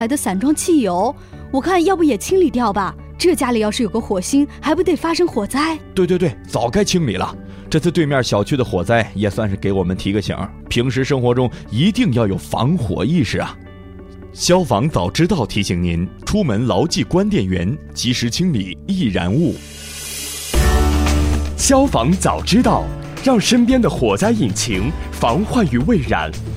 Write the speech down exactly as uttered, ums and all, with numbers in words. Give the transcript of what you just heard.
来的散装汽油，我看要不也清理掉吧。这家里要是有个火星，还不得发生火灾？ 对对对，早该清理了。这次对面小区的火灾也算是给我们提个醒，平时生活中一定要有防火意识啊。消防早知道提醒您，出门牢记关电源，及时清理易燃物。 消防早知道，让身边的火灾引擎防患于未然。